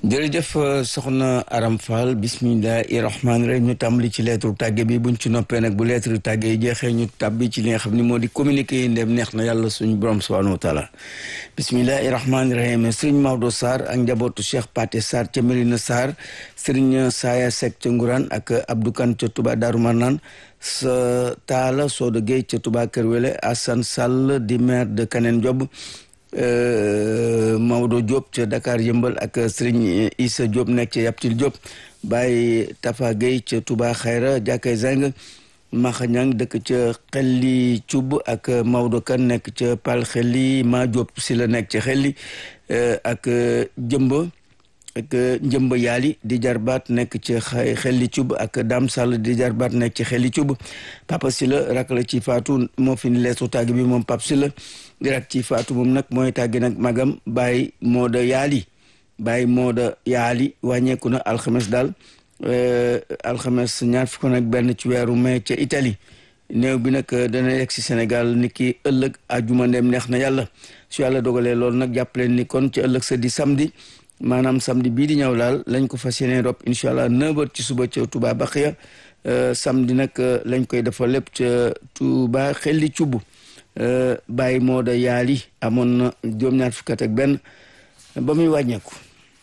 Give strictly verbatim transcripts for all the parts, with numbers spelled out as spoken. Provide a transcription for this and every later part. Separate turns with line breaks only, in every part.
jërëjëf soxna Aram Fall bismillahi rahmaani rahim ñu tàmbali ci lettre tàgge bi buñ ci noppee nag bu lettre tàgge yi jeexee ñu tàbbi ci li nga xam ni moo di communiqué yi ndem neex na yàlla suñu borom subhanahu wa taala bismillahi rahmaani rahim sëriñ Maodo Sarr ak njabootu Cheikh Paté Sarr ca Mérina Sarr sëriñ Saya Seck ca Ngourane ak Abdou Kane ca Touba Darou Marnane sa Taala Sodo Gueye ca Touba Kër Wele Assane Sall di maire de Kaneen Diob Maodo Diop ca Dakar Yëmbal ak Serigne Issa Diop nekk ca Yaptil Diop Baye Tafa Gueye ca Touba Xayra Jàkkay Zeng Maxa Ñang dëkk ca Xelli Cub ak Maodo Kan nekk ca Pal Xelli Ma Diop si la nekk ca Xelli ak Jëmba ak Njëmba Yaali di jarbaat nekk ca Xelli Cub ak Dam Sall di jarbaat nekk ca Xelli Cub Papa Sila rak la ci faatu moo fi ni leesu tàgg bi moom Papa Sila di rak ci faatu moom nag mooy tàggi nag magam Baye Mooda Yaali Baye Mooda Yaali wàññeeku na alxames daal alxames ñaar fukk nag benn ci weeru mai ca Italie néew bi nag dana yegg si Sénégal ni ki ëllëg àjjuma ndem neex na yàlla su yàlla dogalee loolu nag jàppaleen ni kon ci ëllëg sa di samedi maanaam samedi bii di ñëw daal lañ ko fas yéene rob incha allah neuf heures ci suba ca Touba Baxiya samedi nag lañ koy defal lépp ca Touba Xelli Cubb Baye Mooda Yaali amoon na juróom-ñaar fukk ak benn ba muy wàññeeku.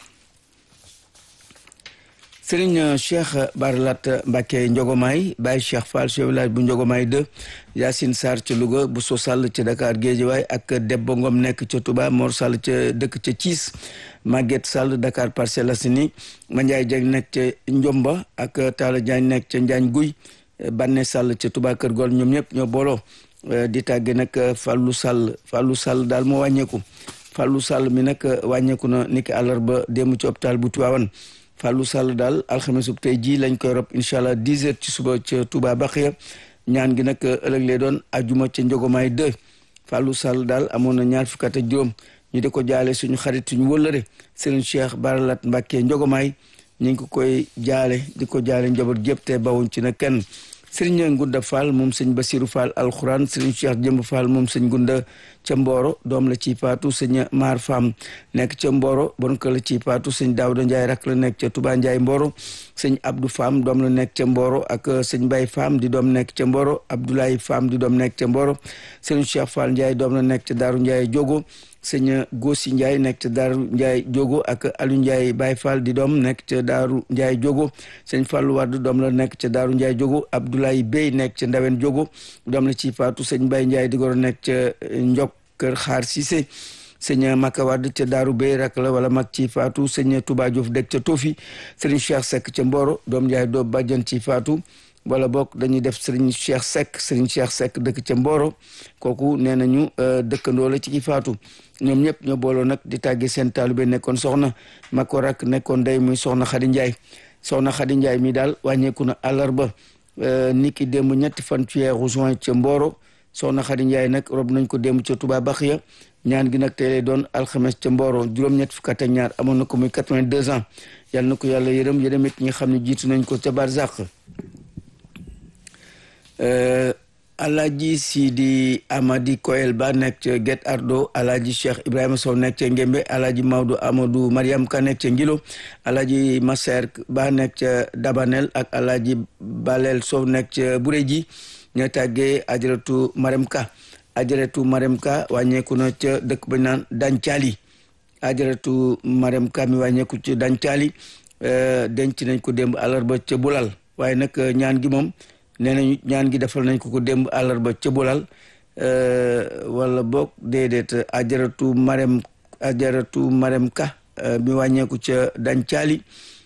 Sëriñ Cheikh Barlat Mbacke Njogomaay Baye Cheikh Fall chef village bu Njogomaay deux Yacine Sarr ca Louga bu So Sall ca Dakar Guédiawaye ak Debbo Ngom nekk ca Touba Mor Sall ca dëkk ca Thiès Maguette Sall Dakar Parcelles Assainies Mandiaye Dieng nekk ca Njomba ak Talla Diagne nekk ca Njaañ Guy Banne Sall ca Touba Kër Gol ñoom ñëpp ñoo booloo di tàgge nag Fallou Sall Fallou Sall daal moo wàññeeku Fallou Sall mi nag wàññeeku na niki àllarba démb ci hôpital bu Tivaouane Fallou Sall daal alxames bu tey jii lañ koy rob incha allah dix heures ci suba ca Touba Baxiya ñaan gi nag ëllëg lay doon ajuma ca Njogomaay deux Fallou Sall daal amoon na ñaar fukk ak juróom ñu di ko jaale suñu xarit suñu wëllëre Serigne Cheikh Barlat Mbacke Njogomaay ñu ngi ko koy jaale di ko jaale njaboot gépp te bawuñ ci na kenn Serigne Ngunda Fall moom sëñ Basiru Fall alxuraan Serigne Cheikh Jëmb Fall moom sëñ Ngunda ca Mboro doom la ci faatu sëñ Maar Fam nekk ca Mboro bon ko la ci faatu sëñ Daawda Njaay rak la nekk ca Touba Njaay Mboro sëñ Abdou Fam doom la nekk ca Mboro ak sëñ Bay Fam di doom nekk ca Mboro Abdoulaye Fam di doom nekk ca Mboro sëñ Cheikh Fall Njaay doom la nekk ca Daaru Njaay Jogo sëñ Gosi Njaay nekk ca Daaru Njaay Jogo ak Aliou Njaay Baye Fall di doom nekk ca Daaru Njaay Jogo sëñ Fallu Wadd doom la nekk ca Daaru Njaay Jogo Abdoulaye Bey nekk ca Ndawen Jogo doom la ci faatu sëñ Bay Njaay di goro nekk ca Njok Kër Xaar Cissé sëñ Maka Wadd ca Daaru Bey rak la wala mag ci faatu sëñ Touba Diouf dëkk ca Tofi sëriñ Cheikh Seck ca Mboro doom Njaay doo bàjjan ci faatu wala bokk dañuy def sëriñ Cheikh Seck sëriñ Cheikh Seck dëkk ca Mboro kooku nee nañu dëkkandoo la ci ki faatu ñoom ñëpp ñoo booloo nag di tàgge seen taalibe nekkoon soxna Mako rak nekkoon day muy soxna Xadi Njaay soxna Xadi Njaay mi daal wàññeeku na àllarba niki démb ñetti fan ci weeru juin ca Mboro soxna Xadi Njaay nag rob nañ ko démb ca Touba Baxiya ñaan gi nag tey lay doon alxames ca Mboro juróom-ñett fukk ak ñaar amoon na ko muy quatre-vingt-deux ans yal na ko yàlla yërëm yërëm it ñi nga xam ne jiitu nañ ko ca barzaq Alaaji Sidi Amadi Koyel Ba nekk ca Guet Ardo Alaaji Cheikh Ibrahima Sow nekk ca Ngembe Alaaji Maodo Amadou Mariam Ka nekk ca Ngilo Alaaji Maser Ba nekk ca Dabanel ak Alaaji Balel Sow nekk ca Bureji ñoo tàggee Ajaratu Marem Ka Ajaratu Marem Ka wàññeeku na ca dëkk ba naan Dancali Ajaratu Marem Ka mi wàññeeku ca Dancali denc nañ ko démb àllarba ca Bulal waaye nag ñaan gi moom nee nañu ñaan gi defal nañ ko ko démb àllarba ca Bulal wala boog déedéet Ajaratu Marem Ajaratu Marem Ka mi wàññeeku ca Dancali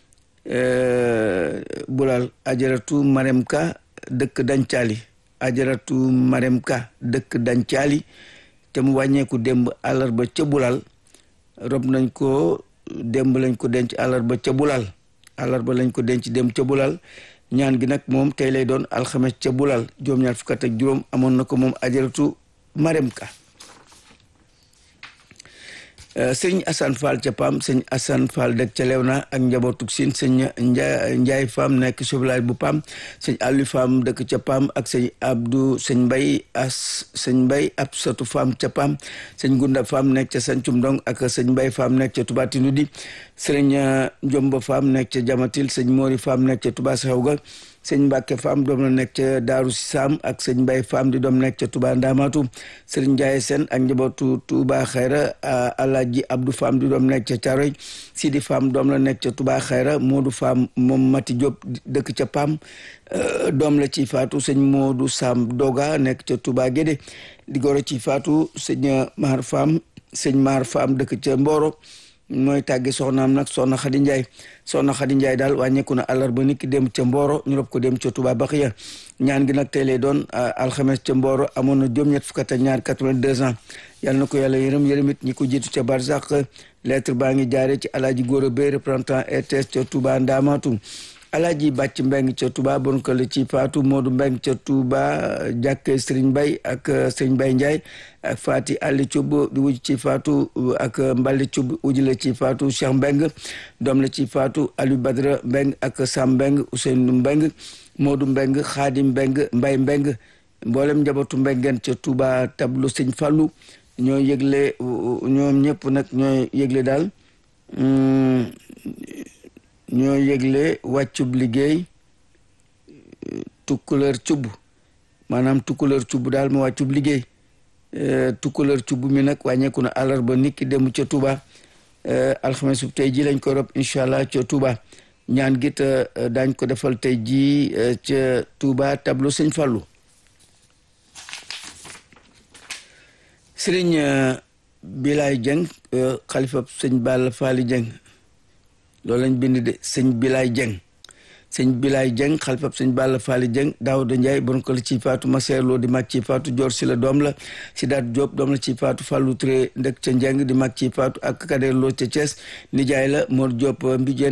Bulal Ajaratu Marem Ka dëkk Dancali Ajaratu Marem Ka dëkk Dancali te mu wàññeeku démb àllarba ca Bulal rob nañ ko démb lañ ko denc àllarba ca Bulal àllarba lañ ko denc démb ca Bulal ñaan gi nag moom tey lay doon alxames ca Bulal juróom-ñaar fukk ak juróom amoon na ko moom Ajaratu Marem Ka sëñ Assane Fall ca Pam sëñ Assane Fall dëkk ca Léona ak njabootu Sine sëñ Ndiaye Ndiaye Fam nekk ci village bu Pam sëñ Aliou Fam dëkk ca Pam ak sëñ Abdou sëñ Mbay as sëñ Mbay Absatu Fam ca Pam sëñ Gunda Fam nekk ca Sancum Ndong ak sëñ Mbay Fam nekk ca Touba Tindoudi sëñ Njomba Fam nekk ca Jamatil sëñ Mori Fam nekk ca Touba Sexewga sëñ Mbàkke Fam doom la nekk ca Daaru Sam ak sëñ Mbay Fam di doom nekk ca Touba Ndamatu sëñ Ndiaye Sen ak njabootu Touba Xayra Alaaji Abdou Fam di doom nekk ca Caroy Sidi Fam doom la nekk ca Touba Xayra Modou Fam moom Mati Diop dëkk ca Pam doom la ci faatu sëñ Modou Sam Doga nekk ca Touba Guédé di goro ci faatu sëñ Mar Fam sëñ Mar Fam dëkk ca Mboro mooy tàgge soxnaam nag soxna Xadi Njaay soxna Xadi Njaay daal wàññeeku na àllarba niki dem ca Mboro ñu rob ko dem ca Touba Baxiya ñaan gi nag tey lay doon alxames ca Mboro amoon na juróom-ñett fukk ak ñaar quatre-vingt-deux ans yàlla na ko yàlla yërëm yërëm it ñi ko jiitu ca Barzak lettre baa ngi jaare ci Alaaji Góora Bey représentant R T S ca Touba Ndamatu Alaaji Bàcc Mbeng ca Touba bon ko la ci faatu Moodu Mbeng ca Touba jàkke Sëriñ Mbay ak Sëriñ Mbay Njaay ak Faati Ali Cub di wuj ci faatu ak Mbali Cub uji la ci faatu Cheikh Mbeng doom la ci faatu Aliou Badra Mbeng ak Sam Mbeng Ousseynou Mbeng Moodu Mbeng Xaadim Mbeng Mbay Mbeng mboolem njabootu Mbengeen ca Touba tablu Sëñ Fallu ñoo yëgle ñoom ñëpp nag ñooy yëgle daal ñoo yëgle wàccub liggéey tukkuleur cubb maanaam tukkuleur cubb daal ma wàccub liggéey tukkuleur cubb mi nag wàññeeku na àllarba niki dem ca Touba alxames bu tey ji lañ ko rob incha allah ca Touba ñaan gi te daañ ko defal tey ji ca Touba tableau Sëñ Fallu Sëriñ Bilaay Jeng xalifa Sëñ Balla Faali Jeng loolu lañ bind de sëñ Bilaay Jeng sëñ Bilaay Jeng xalifab sëñ Balla Faali Jeng Daawda Njaay bon ko la ci faatu Maseer Lo di mag ci faatu Joor Si la doom la Sidaat Jóob doom la ci faatu Fàllu Ture ndëkk ca Njeng di mag ci faatu ak Kader Lo ca Cees nijaay la Mor Jóob Mbijeen